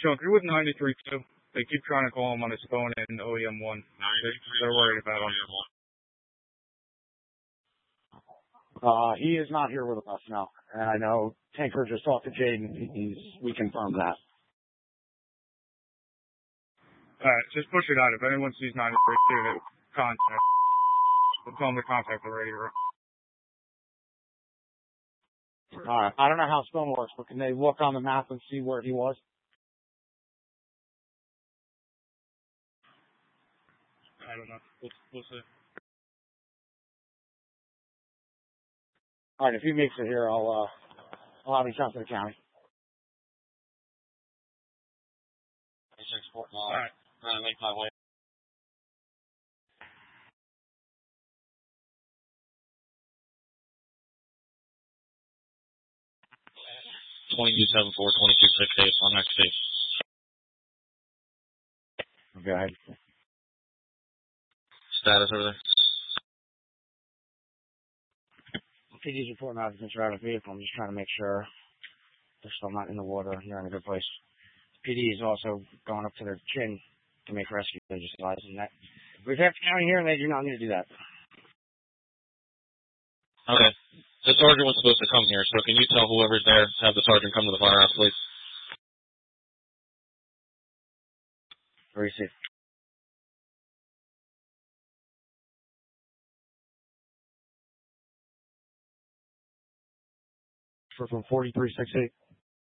Chunk, you're with 93 too. They keep trying to call him on his phone in OEM 1. They're worried about him. He is not here with us now. And I know Tanker just talked to Jaden. We confirmed that. Alright, just push it out. If anyone sees 93 too, contact. We'll tell them to contact the radio. Alright, I don't know how Stone works, but can they look on the map and see where he was? I don't know. We'll see. Alright, if he makes it here, I'll have him sent to the county. Alright. Make my way. 2274, 2268 on next state. Okay. Status over there? PD's reporting out of the driver's vehicle. I'm just trying to make sure they're still not in the water. They're in a good place. PD is also going up to their chin to make rescue. They're just realizing that we've had county here and they do not need to do that. Okay. The sergeant was supposed to come here, so can you tell whoever's there, have the sergeant come to the firehouse, please? Very safe. From 4368.